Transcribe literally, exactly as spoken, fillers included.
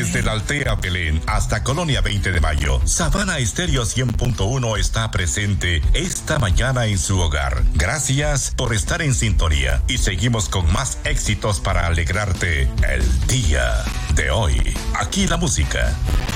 Desde la Altea Belén hasta Colonia veinte de Mayo, Sabana Estéreo cien punto uno está presente esta mañana en su hogar. Gracias por estar en sintonía y seguimos con más éxitos para alegrarte el día de hoy. Aquí la música.